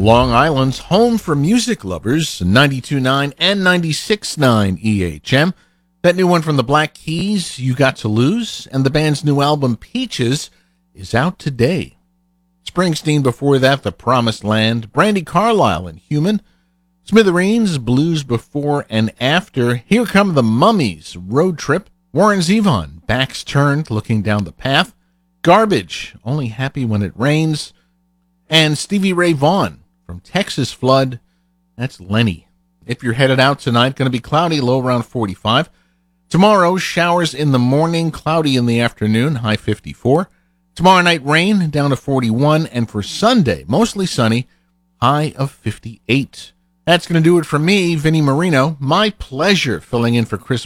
Long Island's home for music lovers, 92.9 and 96.9 EHM. That new one from the Black Keys, You Got to Lose, and the band's new album, Peaches, is out today. Springsteen before that, The Promised Land, Brandi Carlile and Human, Smithereens, Blues Before and After, Here Come the Mummies, Road Trip, Warren Zevon, Backs Turned, Looking Down the Path, Garbage, Only Happy When It Rains, and Stevie Ray Vaughan from Texas Flood, that's Lenny. If you're headed out tonight, going to be cloudy, low around 45. Tomorrow, showers in the morning, cloudy in the afternoon, high 54. Tomorrow night, rain, down to 41. And for Sunday, mostly sunny, high of 58. That's going to do it for me, Vinnie Marino. My pleasure filling in for Chris